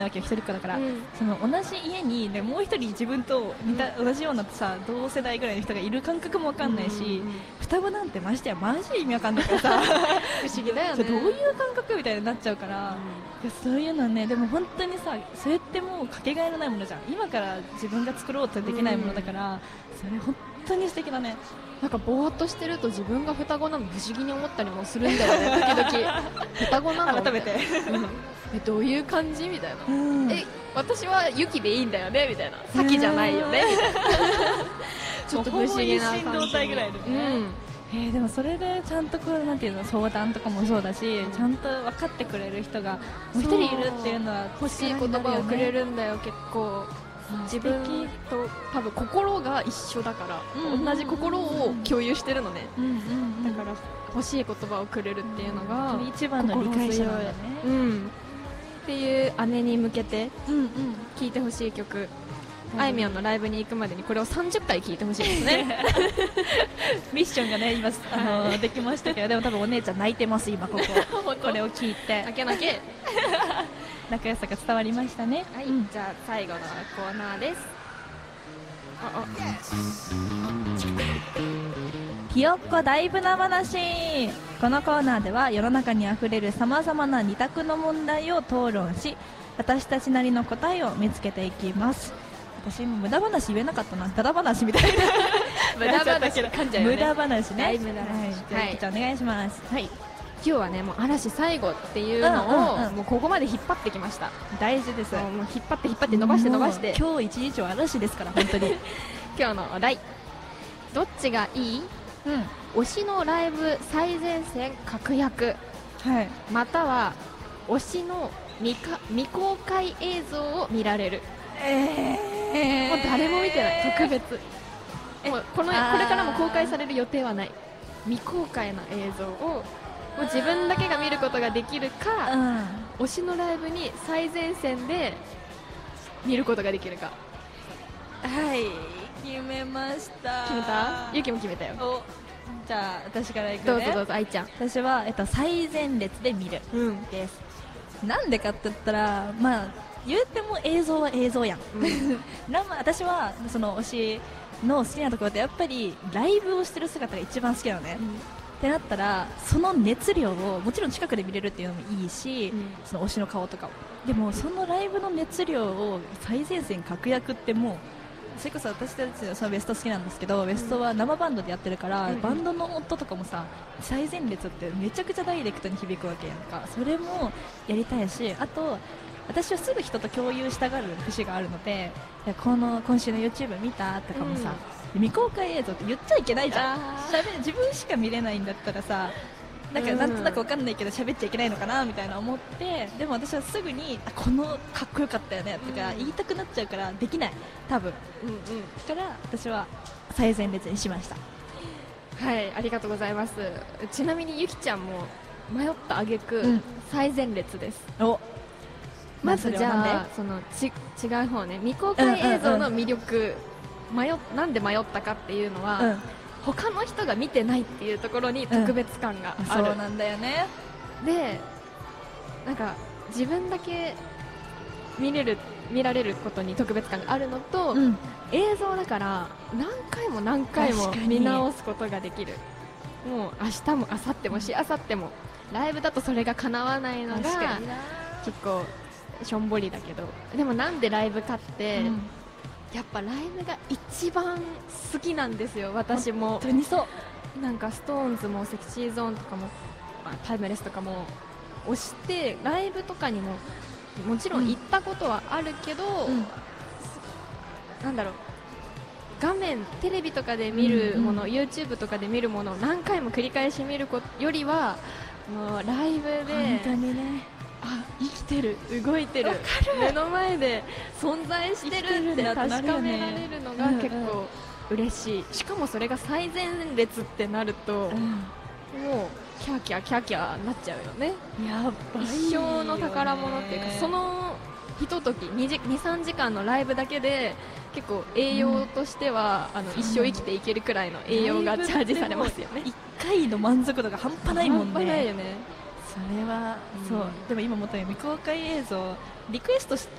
わけよ、一人っ子だから、 うん、 その同じ家に、ね、もう一人自分と同じようなさ同世代ぐらいの人がいる感覚もわかんないし、双子なんてましてやマジ意味わかんないからさ不思議だよね。 どういう感覚みたいになっちゃうから、いやそういうのはね、でも本当にさ、それってもうかけがえのないものじゃん。今から自分が作ろうとできないものだから、それ本当に素敵だね。 なんかぼーっとしてると自分が双子なの不思議に思ったりもするんだよね、時々。双子なの改めてどういう感じみたいな、私はユキでいいんだよねみたいな、サキじゃないよねみたいなちょっと不思議な感じ。 ほぼ一心同体ぐらいでね、でもそれでちゃんとこうなんていうの、相談とかもそうだし、ちゃんと分かってくれる人がもう一人いるっていうのは欲しい言葉をくれるんだよ、結構。自分と多分心が一緒だから、同じ心を共有してるのね、だから欲しい言葉をくれるっていうのが一番の理解者なんだね、 っていう姉に向けて聴いてほしい曲、あいみょんのライブに行くまでにこれを30回聴いてほしいですねミッションがね今できましたけど、でも多分お姉ちゃん泣いてます今これを聞いて。 泣け泣け仲良さが伝わりましたね。 はい、じゃあ最後のコーナーです。 ひよっこ大無駄話。このコーナーでは世の中にあふれるさまざまな二択の問題を討論し、私たちなりの答えを見つけていきます。私も無駄話言えなかったな、ダダ話みたいな無駄話噛んじゃうよね。 無駄話ね。 大無駄話。 はい、じゃあお願いします。 はい、今日はね、もう嵐最後っていうのを、もうここまで引っ張ってきました。 大事です。 もう引っ張って引っ張って伸ばして伸ばして、 今日一日は嵐ですから本当に今日のお題、どっちがいい、推しのライブ最前線確約、または推しの未公開映像を見られる。もう誰も見てない、特別。もうこれからも公開される予定はない、未公開な映像をもう自分だけが見ることができるか、推しのライブに最前線で見ることができるか。 はい、決めました。 決めた？ゆきも決めたよ。 じゃあ私からいくね。 どうぞどうぞ、あいちゃん。 私は、最前列で見る、です。なんでかって言ったら、まあ言っても映像は映像やん、私はその推しの好きなところってやっぱりライブをしてる姿が一番好きなのね、ってなったらその熱量をもちろん近くで見れるっていうのもいいし、その推しの顔とかを、でもそのライブの熱量を最前線確約ってもうそれこそ私たちのそのベスト好きなんですけど、ベストは生バンドでやってるから、バンドの音とかもさ最前列ってめちゃくちゃダイレクトに響くわけやんか。それもやりたいし、あと私はすぐ人と共有したがる節があるので、今週の YouTube 見たとかもさ、未公開映像って言っちゃいけないじゃん。自分しか見れないんだったらさ、なんとなく分かんないけど喋っちゃいけないのかなみたいな思って、でも私はすぐにこのかっこよかったよねとか言いたくなっちゃうからできない、多分、だから私は最前列にしました。 はい、ありがとうございます。ちなみにゆきちゃんも迷った挙句、最前列です。まずじゃあその違う方ね、未公開映像の魅力、なんで迷ったかっていうのは、他の人が見てないっていうところに特別感がある、 そうなんだよね。 でなんか自分だけ見られることに特別感があるのと、映像だから何回も何回も見直すことができる。もう明日も明後日もしあさっても、ライブだとそれが叶わないのが結構しょんぼりだけど、でもなんでライブかって、やっぱライブが一番好きなんですよ、私も。 本当にそう。 なんかストーンズもセクシーゾーンとかも、タイムレスとかも推して、ライブとかにももちろん行ったことはあるけど、なんだろう、画面テレビとかで見るもの、YouTube とかで見るものを何回も繰り返し見るよりは、もうライブで本当にね、 生きてる、動いてる、目の前で存在してるって確かめられるのが結構嬉しい。しかもそれが最前列ってなると、もうキャーキャーキャーキャーなっちゃうよね。 やばいよね。 一生の宝物っていうか、そのひととき 2,3 時間のライブだけで結構栄養としては、一生生きていけるくらいの栄養がチャージされますよね。 1回の満足度が半端ないもんね。 半端ないよね。 それはそう、でも今もとに未公開映像リクエストし